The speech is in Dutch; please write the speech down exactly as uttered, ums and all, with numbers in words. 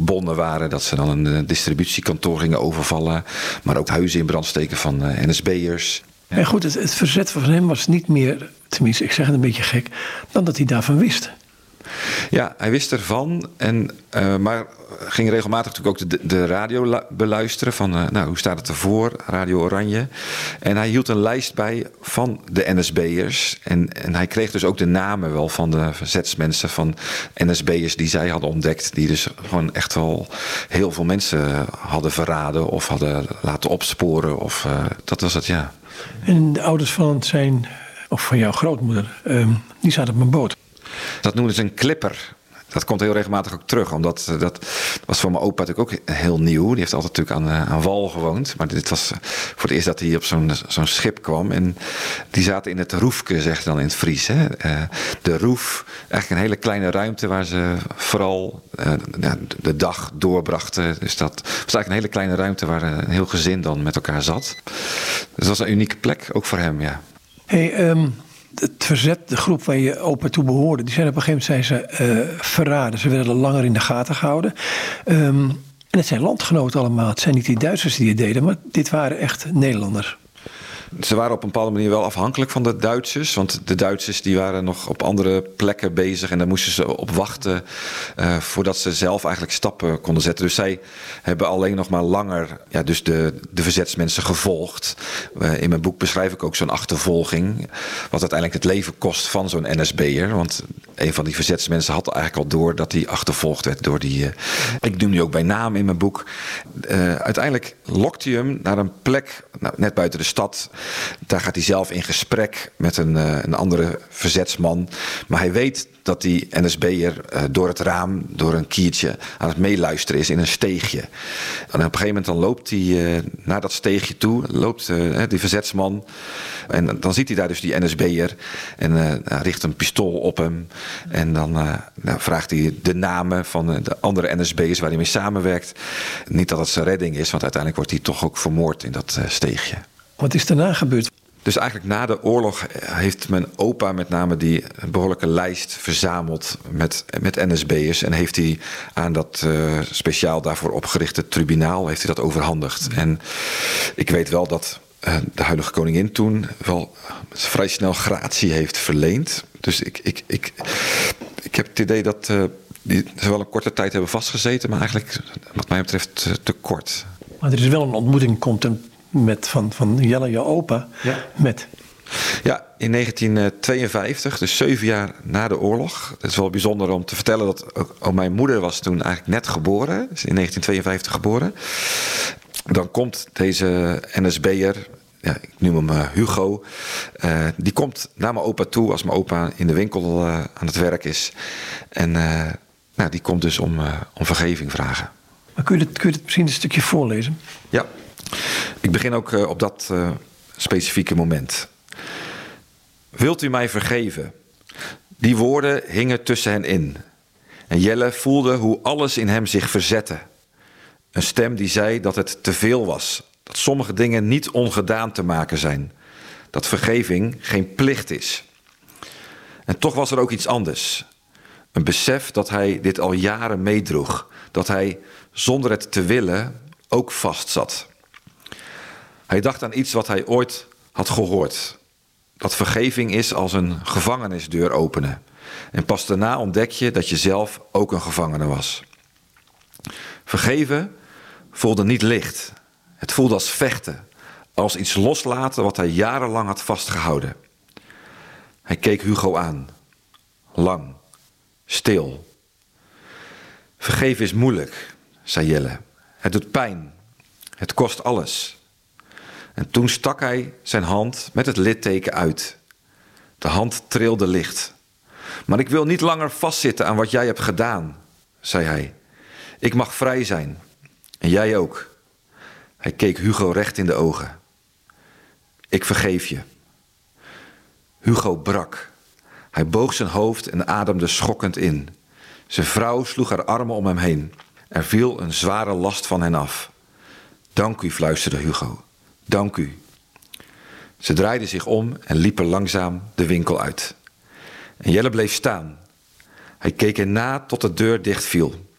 gebonden waren. Dat ze dan een uh, distributiekantoor gingen overvallen. Maar ook huizen in brand steken van uh, N S B'ers. En goed, het, het verzet van hem was niet meer, tenminste ik zeg het een beetje gek, dan dat hij daarvan wist. Ja, hij wist ervan, en, uh, maar ging regelmatig natuurlijk ook de, de radio la- beluisteren van, uh, nou, hoe staat het ervoor, Radio Oranje. En hij hield een lijst bij van de N S B'ers. En, en hij kreeg dus ook de namen wel van de verzetsmensen van N S B'ers die zij hadden ontdekt. Die dus gewoon echt wel heel veel mensen hadden verraden of hadden laten opsporen. Of, uh, dat was het, ja. En de ouders van zijn, of van jouw grootmoeder, um, die zaten op een boot. Dat noemden ze een clipper. Dat komt heel regelmatig ook terug. Omdat dat was voor mijn opa natuurlijk ook heel nieuw. Die heeft altijd natuurlijk aan, aan wal gewoond. Maar dit was voor het eerst dat hij op zo'n, zo'n schip kwam. En die zaten in het roefke, zeg je dan in het Fries. Hè? Uh, de roef, eigenlijk een hele kleine ruimte waar ze vooral uh, ja, de dag doorbrachten. Dus dat was eigenlijk een hele kleine ruimte waar een heel gezin dan met elkaar zat. Dus dat was een unieke plek, ook voor hem, ja. Hey, um... het verzet, de groep waar je opa toe behoorde, die zijn op een gegeven moment zijn ze uh, verraden. Ze werden langer in de gaten gehouden. Um, en het zijn landgenoten allemaal. Het zijn niet die Duitsers die het deden, maar dit waren echt Nederlanders. Ze waren op een bepaalde manier wel afhankelijk van de Duitsers. Want de Duitsers die waren nog op andere plekken bezig. En daar moesten ze op wachten uh, voordat ze zelf eigenlijk stappen konden zetten. Dus zij hebben alleen nog maar langer ja, dus de, de verzetsmensen gevolgd. Uh, in mijn boek beschrijf ik ook zo'n achtervolging. Wat uiteindelijk het leven kost van zo'n N S B'er. Want een van die verzetsmensen had eigenlijk al door dat hij achtervolgd werd door die... Uh, ik noem die ook bij naam in mijn boek. Uh, uiteindelijk lokt hij hem naar een plek nou, net buiten de stad. Daar gaat hij zelf in gesprek met een, uh, een andere verzetsman. Maar hij weet dat die N S B'er uh, door het raam, door een kiertje aan het meeluisteren is in een steegje. En op een gegeven moment dan loopt hij uh, naar dat steegje toe, loopt uh, die verzetsman. En dan ziet hij daar dus die N S B'er en uh, richt een pistool op hem. En dan uh, nou, vraagt hij de namen van de andere N S B'ers waar hij mee samenwerkt. Niet dat het zijn redding is, want uiteindelijk wordt hij toch ook vermoord in dat uh, steegje. Wat is daarna gebeurd? Dus eigenlijk na de oorlog heeft mijn opa met name die behoorlijke lijst verzameld met, met N S B'ers. En heeft hij aan dat uh, speciaal daarvoor opgerichte tribunaal heeft hij dat overhandigd. En ik weet wel dat uh, de huidige koningin toen wel vrij snel gratie heeft verleend. Dus ik, ik, ik, ik heb het idee dat uh, die, ze wel een korte tijd hebben vastgezeten, maar eigenlijk wat mij betreft uh, te kort. Maar er is wel een ontmoeting komt een Met van, van Jelle, je opa, ja. met... Ja, in negentien tweeënvijftig, dus zeven jaar na de oorlog. Het is wel bijzonder om te vertellen dat ook, ook mijn moeder was toen eigenlijk net geboren. Is in negentien tweeënvijftig geboren. Dan komt deze N S B'er, ja, ik noem hem uh, Hugo. Uh, die komt naar mijn opa toe als mijn opa in de winkel uh, aan het werk is. En uh, nou, die komt dus om, uh, om vergeving vragen. Maar kun je, het, kun je het misschien een stukje voorlezen? Ja. Ik begin ook uh, op dat uh, specifieke moment. Wilt u mij vergeven? Die woorden hingen tussen hen in. En Jelle voelde hoe alles in hem zich verzette. Een stem die zei dat het te veel was. Dat sommige dingen niet ongedaan te maken zijn. Dat vergeving geen plicht is. En toch was er ook iets anders. Een besef dat hij dit al jaren meedroeg. Dat hij zonder het te willen ook vastzat. Hij dacht aan iets wat hij ooit had gehoord. Dat vergeving is als een gevangenisdeur openen. En pas daarna ontdek je dat je zelf ook een gevangene was. Vergeven voelde niet licht. Het voelde als vechten. Als iets loslaten wat hij jarenlang had vastgehouden. Hij keek Hugo aan. Lang. Stil. Vergeven is moeilijk, zei Jelle. Het doet pijn. Het kost alles. En toen stak hij zijn hand met het litteken uit. De hand trilde licht. Maar ik wil niet langer vastzitten aan wat jij hebt gedaan, zei hij. Ik mag vrij zijn. En jij ook. Hij keek Hugo recht in de ogen. Ik vergeef je. Hugo brak. Hij boog zijn hoofd en ademde schokkend in. Zijn vrouw sloeg haar armen om hem heen. Er viel een zware last van hen af. Dank u, fluisterde Hugo. Dank u. Ze draaiden zich om en liepen langzaam de winkel uit. En Jelle bleef staan. Hij keek hen na tot de deur dicht viel.